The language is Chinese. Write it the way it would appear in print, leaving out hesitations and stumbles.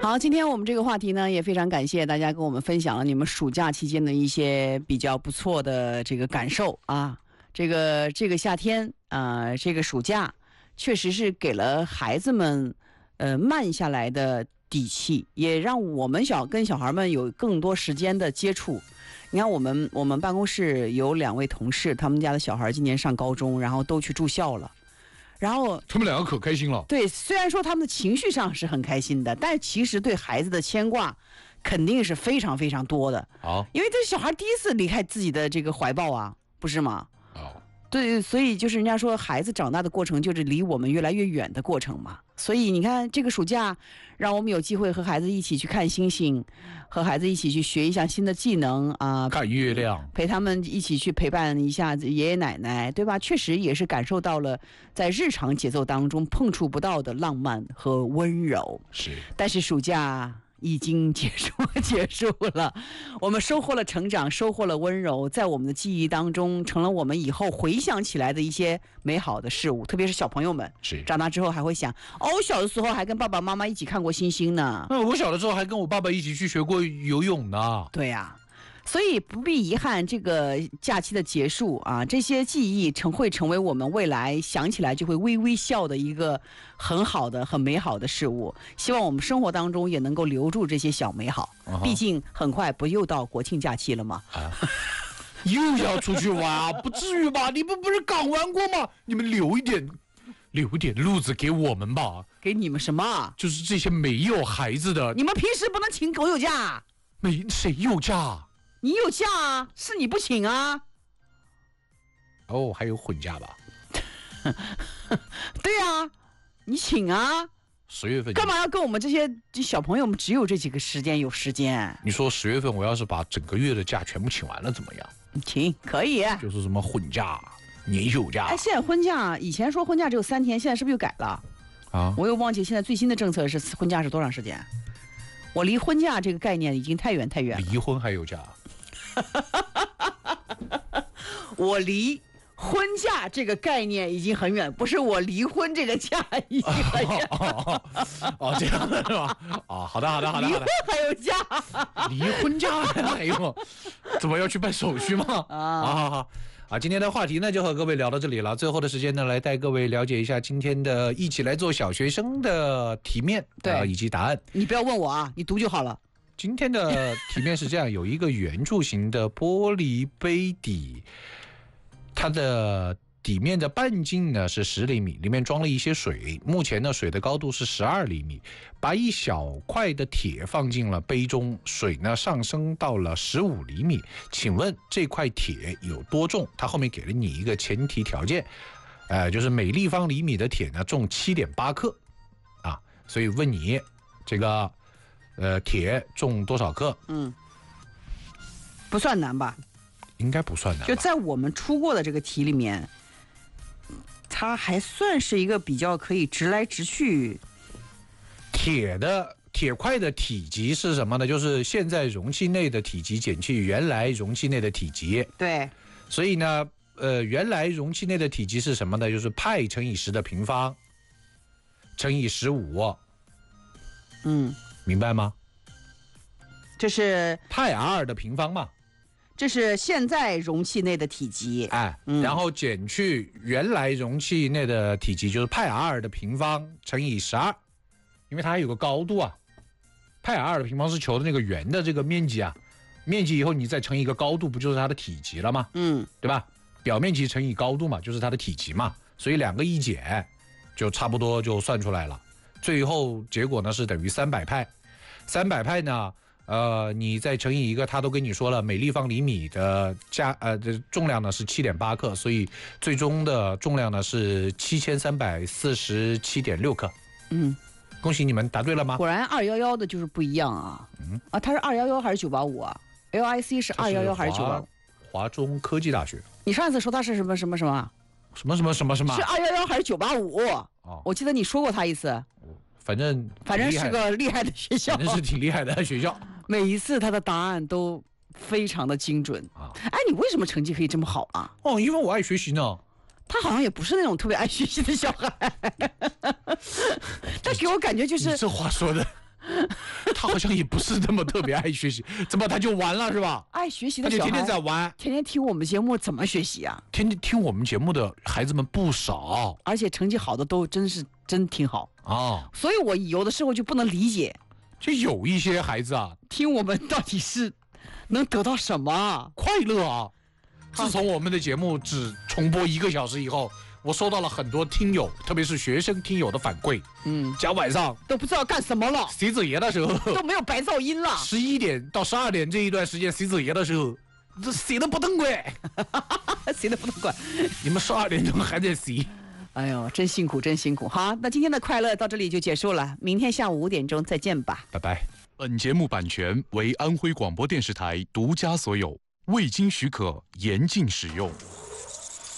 好，今天我们这个话题呢，也非常感谢大家跟我们分享了你们暑假期间的一些比较不错的这个感受啊。这个夏天这个暑假确实是给了孩子们慢下来的底气，也让我们跟小孩们有更多时间的接触。你看我们办公室有2位同事，他们家的小孩今年上高中，然后都去住校了。然后他们2个可开心了。 对，虽然说他们的情绪上是很开心的，但其实对孩子的牵挂肯定是非常非常多的。因为这小孩第一次离开自己的这个怀抱啊，不是吗？对，所以就是人家说孩子长大的过程就是离我们越来越远的过程嘛。所以你看这个暑假让我们有机会和孩子一起去看星星，和孩子一起去学一项新的技能啊， 看月亮， 陪他们一起去陪伴一下爷爷奶奶，对吧？确实也是感受到了在日常节奏当中碰触不到的浪漫和温柔。 是， 但是暑假已经结束了，我们收获了成长，收获了温柔，在我们的记忆当中成了我们以后回想起来的一些美好的事物。特别是小朋友们长大之后还会想，我小的时候还跟爸爸妈妈一起看过星星呢。 我小的时候还跟我爸爸一起去学过游泳呢。 对呀。所以不必遗憾这个假期的结束啊，这些记忆会成为我们未来想起来就会微微笑的一个很好的很美好的事物。希望我们生活当中也能够留住这些小美好。毕竟很快不又到国庆假期了吗？ 又要出去玩啊？不至于吧？你们不是刚玩过吗？你们留一点路子给我们吧。 给你们什么？ 就是这些没有孩子的。 你们平时不能请狗友假？ 谁有假？ 你有假啊，是你不请啊。 还有混假吧？ 对啊，你请啊。 10月份干嘛要跟我们这些小朋友们只有这几个时间有时间？ 你说10月份我要是把整个月的假全部请完了怎么样？ 请，可以。 就是什么混假、年休假。 现在婚假，以前说婚假只有3天，现在是不是又改了？我又忘记现在最新的政策是婚假是多长时间？我离婚假这个概念已经太远了。 离婚还有假？ 我离婚假这个概念已经很远，不是我离婚这个假已经很远。 这样的是吧？好的。 离婚还有假？ 离婚假还有？怎么要去办手续吗？好，今天的话题呢就和各位聊到这里了。最后的时间呢，来带各位了解一下今天的一起来做小学生的题面以及答案。 你不要问我啊，你读就好了。 今天的题面是这样：有一个圆柱形的玻璃杯底，它的底面的半径呢是10厘米，里面装了一些水。目前呢，水的高度是12厘米。把一小块的铁放进了杯中，水呢上升到了15厘米。请问这块铁有多重？它后面给了你一个前提条件，就是每立方厘米的铁呢重7.8克啊。所以问你这个铁重多少克？ 不算难吧？ 应该不算难。 就在我们出过的这个题里面，它还算是一个比较可以直来直去。 铁块的体积是什么呢？就是现在容器内的体积减去原来容器内的体积。 对。 所以呢，原来容器内的体积是什么呢？就是派乘以10的平方乘以15。明白吗？ 这是派 r 的平方嘛。 这是现在容器内的体积。 然后减去原来容器内的体积，就是派 r 的平方乘以12。因为它还有个高度啊，派 r 的平方是求的那个圆的这个面积啊，面积以后你再乘一个高度，不就是它的体积了吗？对吧？表面积乘以高度嘛，就是它的体积嘛，所以2个一减，就差不多就算出来了。最后结果呢是等于300派，300派呢，你再乘以一个，它都跟你说了，每立方厘米的重量呢是7.8克，所以最终的重量呢是7347.6克。恭喜你们答对了吗？ 果然211的就是不一样啊！它是211还是985啊 ？LIC 是211还是985？ 华中科技大学。 你上次说它是什么？是211还是985？我记得你说过它一次。 反正是个厉害的学校， 反正是挺厉害的学校。 每一次他的答案都非常的精准啊！你为什么成绩可以这么好啊？ 因为我爱学习呢。 他好像也不是那种特别爱学习的小孩，他给我感觉就是你这话说的， 他好像也不是那么特别爱学习，怎么他就玩了是吧？ 爱学习的小孩他就天天在玩， 天天听我们节目怎么学习啊？ 天天听我们节目的孩子们不少而且成绩好的都真挺好， 啊。 所以我有的时候就不能理解， 就有一些孩子啊， 听我们到底是能得到什么啊？ 快乐啊！自从我们的节目只重播1个小时以后，我收到了很多听友，特别是学生听友的反馈，讲晚上都不知道干什么了， 写作业的时候， 都没有白噪音了。 11点到12点这一段时间写作业的时候，这写的不等管， 谁都不能管。 你们12点钟还在写。 哎呦，真辛苦，真辛苦。好，那今天的快乐到这里就结束了，明天下午5点钟再见吧， 拜拜。 本节目版权为安徽广播电视台独家所有，未经许可严禁使用。